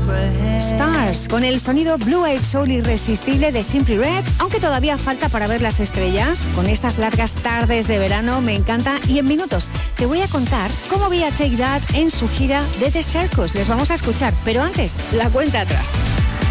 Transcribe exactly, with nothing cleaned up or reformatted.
Stars, con el sonido Blue Eyed Soul irresistible de Simply Red, aunque todavía falta para ver las estrellas. Con estas largas tardes de verano me encanta, y en minutos te voy a contar cómo vi a Take That en su gira de The Circus. Les vamos a escuchar, pero antes, la cuenta atrás.